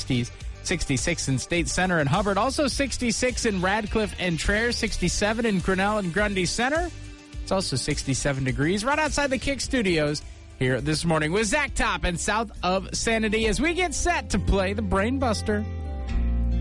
60s. 66 in State Center and Hubbard. Also 66 in Radcliffe and Traer. 67 in Grinnell and Grundy Center. It's also 67 degrees right outside the Kick Studios here this morning with Zach Top and South of Sanity as we get set to play the Brain Buster.